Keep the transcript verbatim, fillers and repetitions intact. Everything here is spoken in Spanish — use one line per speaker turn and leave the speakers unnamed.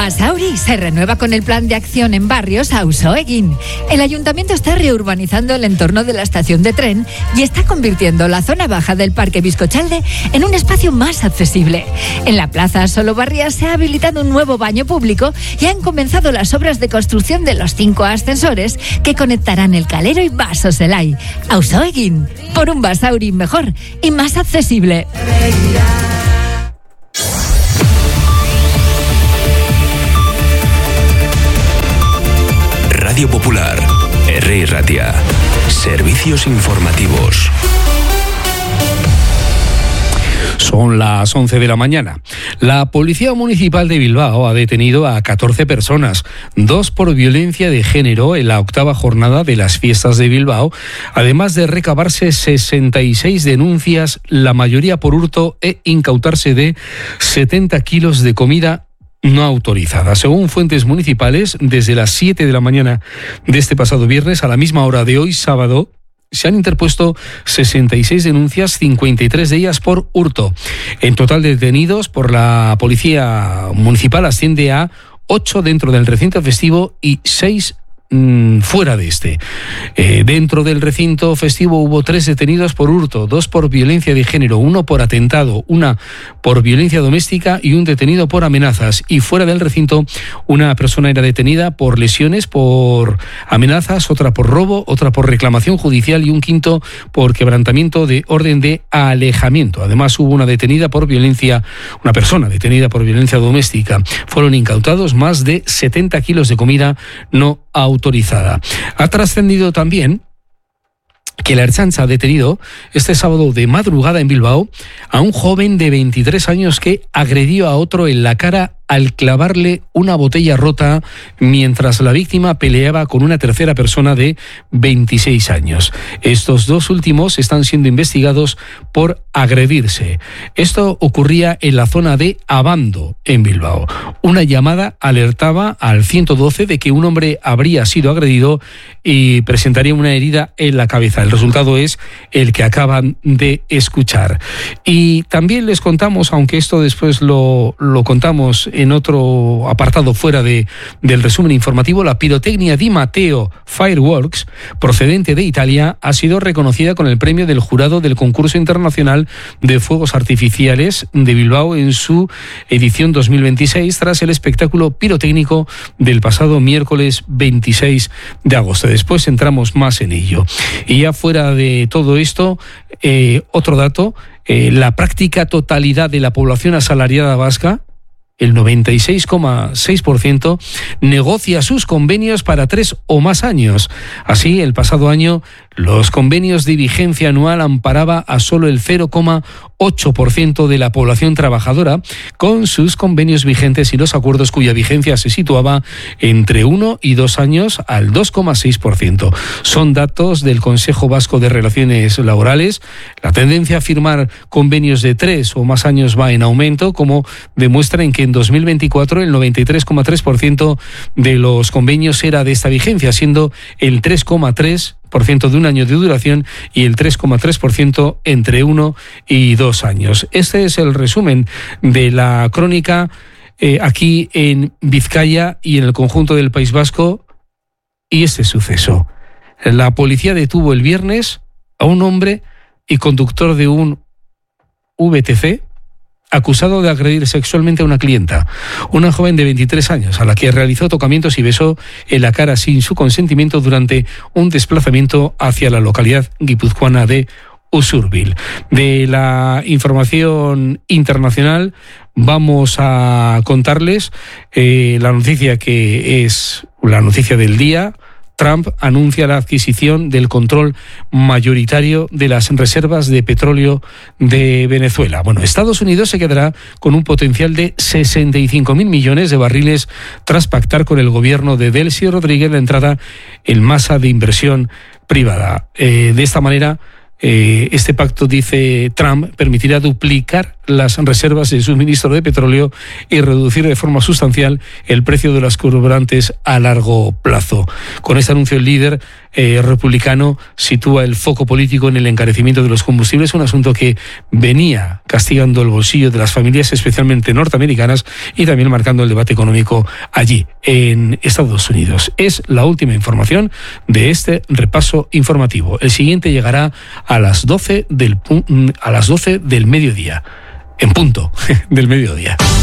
Basauri se renueva con el plan de acción en barrios Auzoegin. El ayuntamiento está reurbanizando el entorno de la estación de tren y está convirtiendo la zona baja del Parque Bizcochalde en un espacio más accesible. En la plaza Solobarria se ha habilitado un nuevo baño público y han comenzado las obras de construcción de los cinco ascensores que conectarán el Calero y Basozelai. Auzoegin, por un Basauri mejor y más accesible.
Radio Popular, R. Ratia. Servicios informativos.
Son las once de la mañana. La Policía Municipal de Bilbao ha detenido a catorce personas, dos por violencia de género en la octava jornada de las fiestas de Bilbao, además de recabarse sesenta y seis denuncias, la mayoría por hurto, e incautarse de setenta kilos de comida no autorizada. Según fuentes municipales, desde las siete de la mañana de este pasado viernes a la misma hora de hoy sábado, se han interpuesto sesenta y seis denuncias, cincuenta y tres de ellas por hurto. En total de detenidos por la Policía Municipal asciende a ocho dentro del recinto festivo y seis fuera de este. Eh, dentro del recinto festivo hubo tres detenidos por hurto, dos por violencia de género, uno por atentado, una por violencia doméstica y un detenido por amenazas. Y fuera del recinto, una persona era detenida por lesiones, por amenazas, otra por robo, otra por reclamación judicial y un quinto por quebrantamiento de orden de alejamiento. Además, hubo una detenida por violencia, una persona detenida por violencia doméstica. Fueron incautados más de setenta kilos de comida no autorizada. Ha trascendido también que la Ertzaintza ha detenido este sábado de madrugada en Bilbao a un joven de veintitrés años que agredió a otro en la cara al clavarle una botella rota mientras la víctima peleaba con una tercera persona de veintiséis años. Estos dos últimos están siendo investigados por agredirse. Esto ocurría en la zona de Abando, en Bilbao. Una llamada alertaba al ciento doce de que un hombre habría sido agredido y presentaría una herida en la cabeza. El resultado es el que acaban de escuchar. Y también les contamos, aunque esto después lo, lo contamos en otro apartado fuera de, del resumen informativo, la pirotecnia Di Matteo Fireworks, procedente de Italia, ha sido reconocida con el premio del jurado del concurso internacional de fuegos artificiales de Bilbao en su edición dos mil veintiséis, tras el espectáculo pirotécnico del pasado miércoles veintiséis de agosto. Después entramos más en ello. Y ya fuera de todo esto, eh, otro dato, eh, la práctica totalidad de la población asalariada vasca, el noventa y seis coma seis por ciento, negocia sus convenios para tres o más años. Así, el pasado año, los convenios de vigencia anual amparaba a solo el cero coma ocho por ciento de la población trabajadora, con sus convenios vigentes y los acuerdos cuya vigencia se situaba entre uno y dos años al dos coma seis por ciento. Son datos del Consejo Vasco de Relaciones Laborales. La tendencia a firmar convenios de tres o más años va en aumento, como demuestra en que en dos mil veinticuatro el noventa y tres coma tres por ciento de los convenios era de esta vigencia, siendo el tres coma tres por ciento de un año de duración y el tres coma tres por ciento entre uno y dos años. Este es el resumen de la crónica eh, aquí en Vizcaya y en el conjunto del País Vasco y este suceso. La policía detuvo el viernes a un hombre y conductor de un V T C acusado de agredir sexualmente a una clienta, una joven de veintitrés años, a la que realizó tocamientos y besó en la cara sin su consentimiento durante un desplazamiento hacia la localidad guipuzcoana de Usurbil. De la información internacional vamos a contarles eh, la noticia que es la noticia del día. Trump anuncia la adquisición del control mayoritario de las reservas de petróleo de Venezuela. Bueno, Estados Unidos se quedará con un potencial de sesenta y cinco mil millones de barriles tras pactar con el gobierno de Delcy Rodríguez la entrada en masa de inversión privada. Eh, de esta manera, eh, este pacto, dice Trump, permitirá duplicar las reservas de suministro de petróleo y reducir de forma sustancial el precio de los carburantes a largo plazo. Con este anuncio, el líder eh, republicano sitúa el foco político en el encarecimiento de los combustibles, un asunto que venía castigando el bolsillo de las familias, especialmente norteamericanas, y también marcando el debate económico allí, en Estados Unidos. Es la última información de este repaso informativo. El siguiente llegará a las doce del, a las doce del mediodía. En punto del mediodía.